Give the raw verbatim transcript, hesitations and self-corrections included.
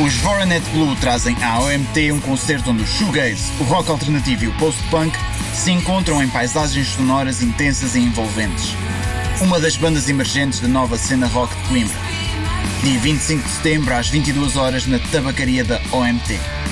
Os Voronet Blue trazem à O M T um concerto onde o shoegaze, o rock alternativo e o post-punk se encontram em paisagens sonoras intensas e envolventes. Uma das bandas emergentes da nova cena rock de Coimbra. Dia vinte e cinco de setembro às vinte e duas horas na tabacaria da O M T.